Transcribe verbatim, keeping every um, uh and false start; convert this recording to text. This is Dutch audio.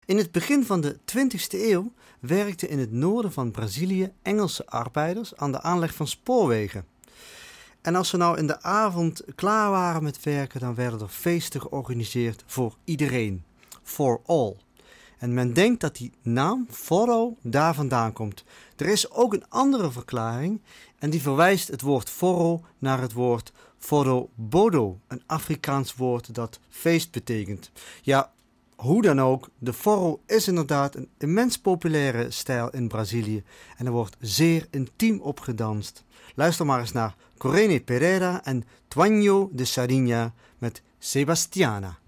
In het begin van de twintigste eeuw werkten in het noorden van Brazilië Engelse arbeiders aan de aanleg van spoorwegen. En als ze nou in de avond klaar waren met werken, dan werden er feesten georganiseerd voor iedereen. For all. En men denkt dat die naam forró daar vandaan komt. Er is ook een andere verklaring en die verwijst het woord forró naar het woord forró-bodo, een Afrikaans woord dat feest betekent. Ja, hoe dan ook, de forró is inderdaad een immens populaire stijl in Brazilië en er wordt zeer intiem op gedanst. Luister maar eens naar Corene Pereira en Toinho de Sarinha met Sebastiana.